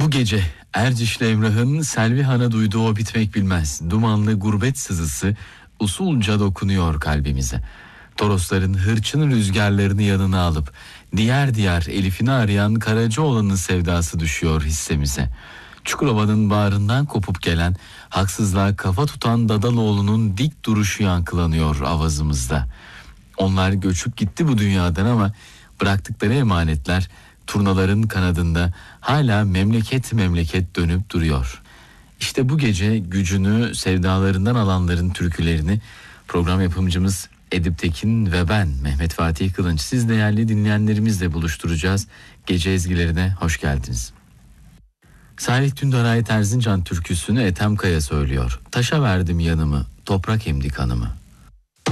Bu gece Erciş'le Emrah'ın Selvi Han'a duyduğu o bitmek bilmez dumanlı gurbet sızısı usulca dokunuyor kalbimize. Torosların hırçın rüzgarlarını yanına alıp diğer diğer Elif'ini arayan Karacaoğlan'ın sevdası düşüyor hissemize. Çukurova'nın bağrından kopup gelen, haksızlığa kafa tutan Dadaloğlu'nun dik duruşu yankılanıyor avazımızda. Onlar göçüp gitti bu dünyadan ama bıraktıkları emanetler turnaların kanadında hala memleket memleket dönüp duruyor. İşte bu gece gücünü sevdalarından alanların türkülerini program yapımcımız Edip Tekin ve ben Mehmet Fatih Kılınç, siz değerli dinleyenlerimizle buluşturacağız. Gece ezgilerine hoş geldiniz. Salih Dündar ait Erzincan türküsünü Ethem Kaya söylüyor. Taşa verdim yanımı, toprak emdi kanımı.